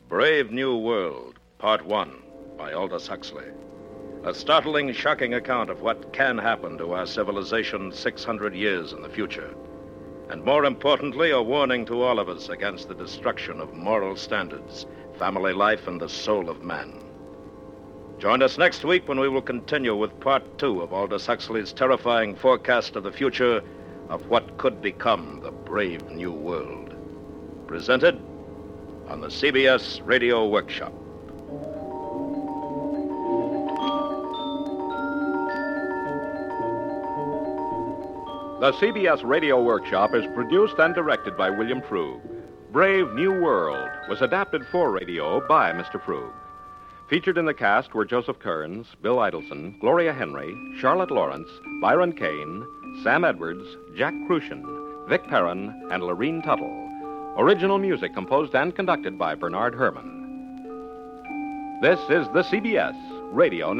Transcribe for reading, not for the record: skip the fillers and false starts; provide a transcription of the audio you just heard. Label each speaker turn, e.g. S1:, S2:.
S1: Brave New World, Part 1, by Aldous Huxley. A startling, shocking account of what can happen to our civilization 600 years in the future. And more importantly, a warning to all of us against the destruction of moral standards, family life, and the soul of man. Join us next week when we will continue with Part 2 of Aldous Huxley's terrifying forecast of the future of what could become the Brave New World. Presented on the CBS Radio Workshop.
S2: The CBS Radio Workshop is produced and directed by William Frug. Brave New World was adapted for radio by Mr. Frug. Featured in the cast were Joseph Kearns, Bill Idelson, Gloria Henry, Charlotte Lawrence, Byron Kane, Sam Edwards, Jack Crucian, Vic Perrin, and Lorene Tuttle. Original music composed and conducted by Bernard Herrmann. This is the CBS Radio Network.